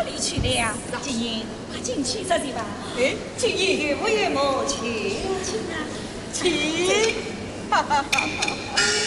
里去了？金英，快进去坐地吧。 哎，金英，我也没去， 请啊， 去，哈哈哈哈。